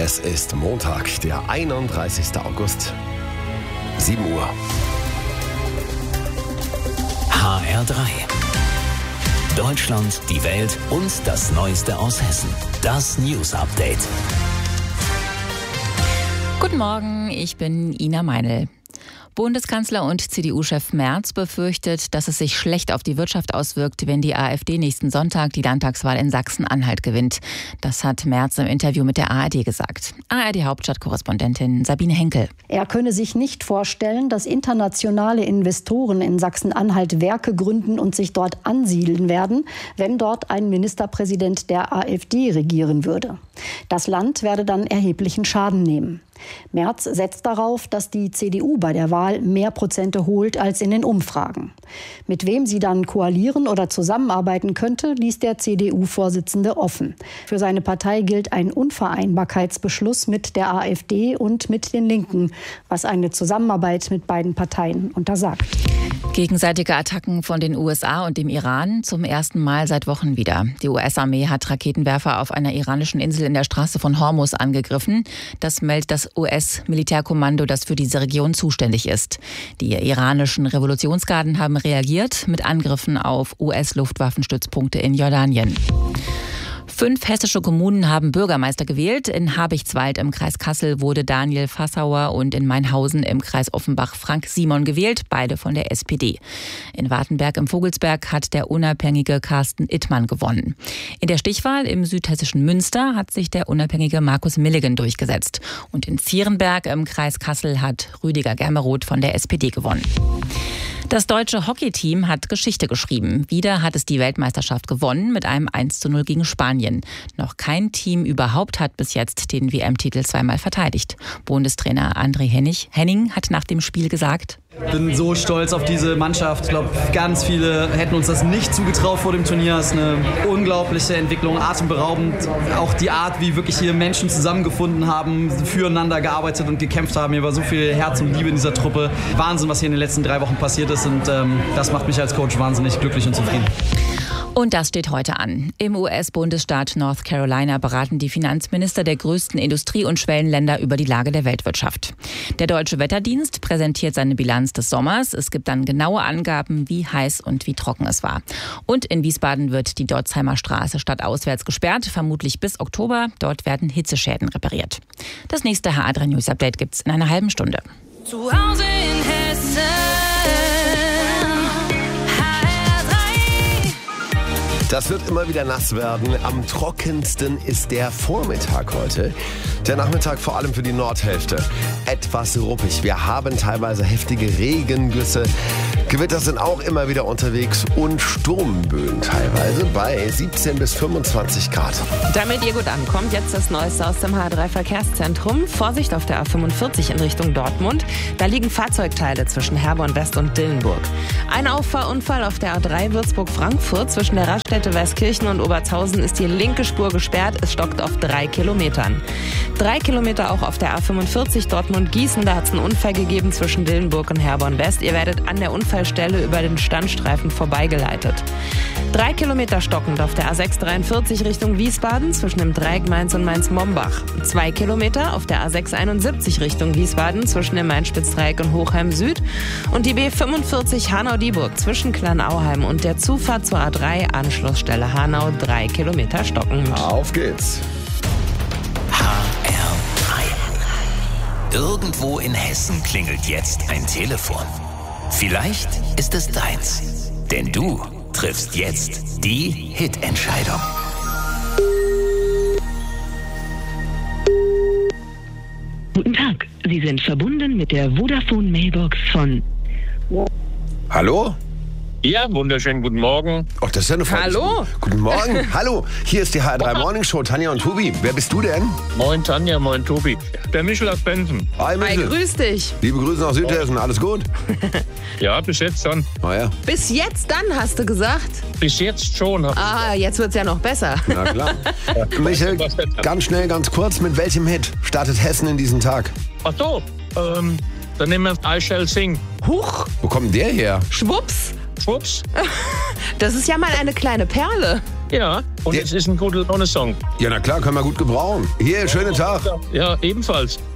Es ist Montag, der 31. August, 7 Uhr. HR3. Deutschland, die Welt und das Neueste aus Hessen. Das News Update. Guten Morgen, ich bin Ina Meinl. Bundeskanzler und CDU-Chef Merz befürchtet, dass es sich schlecht auf die Wirtschaft auswirkt, wenn die AfD nächsten Sonntag die Landtagswahl in Sachsen-Anhalt gewinnt. Das hat Merz im Interview mit der ARD gesagt. ARD-Hauptstadtkorrespondentin Sabine Henkel. Er könne sich nicht vorstellen, dass internationale Investoren in Sachsen-Anhalt Werke gründen und sich dort ansiedeln werden, wenn dort ein Ministerpräsident der AfD regieren würde. Das Land werde dann erheblichen Schaden nehmen. Merz setzt darauf, dass die CDU bei der Wahl mehr Prozente holt als in den Umfragen. Mit wem sie dann koalieren oder zusammenarbeiten könnte, ließ der CDU-Vorsitzende offen. Für seine Partei gilt ein Unvereinbarkeitsbeschluss mit der AfD und mit den Linken, was eine Zusammenarbeit mit beiden Parteien untersagt. Gegenseitige Attacken von den USA und dem Iran zum ersten Mal seit Wochen wieder. Die US-Armee hat Raketenwerfer auf einer iranischen Insel in der Straße von Hormuz angegriffen. Das meldet das US-Militärkommando, das für diese Region zuständig ist. Die iranischen Revolutionsgarden haben reagiert mit Angriffen auf US-Luftwaffenstützpunkte in Jordanien. 5 hessische Kommunen haben Bürgermeister gewählt. In Habichtswald im Kreis Kassel wurde Daniel Fassauer und in Mainhausen im Kreis Offenbach Frank Simon gewählt, beide von der SPD. In Wartenberg im Vogelsberg hat der unabhängige Carsten Ittmann gewonnen. In der Stichwahl im südhessischen Münster hat sich der unabhängige Markus Milligan durchgesetzt. Und in Vierenberg im Kreis Kassel hat Rüdiger Germeroth von der SPD gewonnen. Das deutsche Hockeyteam hat Geschichte geschrieben. Wieder hat es die Weltmeisterschaft gewonnen mit einem 1:0 gegen Spanien. Noch kein Team überhaupt hat bis jetzt den WM-Titel zweimal verteidigt. Bundestrainer André Henning hat nach dem Spiel gesagt: Ich bin so stolz auf diese Mannschaft. Ich glaube, ganz viele hätten uns das nicht zugetraut vor dem Turnier. Es ist eine unglaubliche Entwicklung, atemberaubend. Auch die Art, wie wirklich hier Menschen zusammengefunden haben, füreinander gearbeitet und gekämpft haben. Hier war so viel Herz und Liebe in dieser Truppe. Wahnsinn, was hier in den letzten 3 Wochen passiert ist. Und das macht mich als Coach wahnsinnig glücklich und zufrieden. Und das steht heute an. Im US-Bundesstaat North Carolina beraten die Finanzminister der größten Industrie- und Schwellenländer über die Lage der Weltwirtschaft. Der Deutsche Wetterdienst präsentiert seine Bilanz des Sommers. Es gibt dann genaue Angaben, wie heiß und wie trocken es war. Und in Wiesbaden wird die Dotzheimer Straße stadtauswärts gesperrt, vermutlich bis Oktober. Dort werden Hitzeschäden repariert. Das nächste HR3 News Update gibt's in einer halben Stunde. Zu Hause in Hessen. Das wird immer wieder nass werden. Am trockensten ist der Vormittag heute. Der Nachmittag vor allem für die Nordhälfte. Etwas ruppig. Wir haben teilweise heftige Regengüsse. Gewitter sind auch immer wieder unterwegs und Sturmböen teilweise bei 17 bis 25 Grad. Damit ihr gut ankommt, jetzt das Neueste aus dem HR3 Verkehrszentrum. Vorsicht auf der A45 in Richtung Dortmund. Da liegen Fahrzeugteile zwischen Herborn West und Dillenburg. Ein Auffahrunfall auf der A3 Würzburg-Frankfurt zwischen der Raststätte Westkirchen und Obertshausen ist die linke Spur gesperrt. Es stockt auf 3 Kilometern. 3 Kilometer auch auf der A45 Dortmund-Gießen. Da hat es einen Unfall gegeben zwischen Dillenburg und Herborn West. Ihr werdet an der Unfallstelle über den Standstreifen vorbeigeleitet. 3 Kilometer stockend auf der A643 Richtung Wiesbaden zwischen dem Dreieck Mainz und Mainz-Mombach. 2 Kilometer auf der A671 Richtung Wiesbaden zwischen dem Main-Spitz-Dreieck und Hochheim Süd. Und die B45 Hanau-Dieburg zwischen Kleinauheim und der Zufahrt zur A3 Anschlussstelle Hanau 3 Kilometer stockend. Auf geht's. HR3. Irgendwo in Hessen klingelt jetzt ein Telefon. Vielleicht ist es deins. Denn du triffst jetzt die Hitentscheidung. Guten Tag, Sie sind verbunden mit der Vodafone Mailbox von... Hallo? Ja, wunderschönen guten Morgen. Ach, das ist ja eine Frage. Hallo? Guten Morgen. Hallo, hier ist die HR3 Morning Show, Tanja und Tobi. Wer bist du denn? Moin Tanja, moin Tobi. Der Michel aus Bensen. Hi, Hi, Michel. grüß dich. Liebe Grüße nach Südhessen, alles gut? Ja, bis jetzt schon. Oh ja. Bis jetzt dann, hast du gesagt? Bis jetzt schon. Ah, jetzt wird's ja noch besser. Na klar. Michel, ganz schnell, ganz kurz, mit welchem Hit startet Hessen in diesen Tag? Ach so, dann nehmen wir I Shall Sing. Huch, Wo kommt der her? schwupps. Schwupps. Das ist ja mal eine kleine Perle. Ja, und es ist ein guter Laune-Song. Ja, na klar, können wir gut gebrauchen. Hier, schönen Tag. Ja, ebenfalls.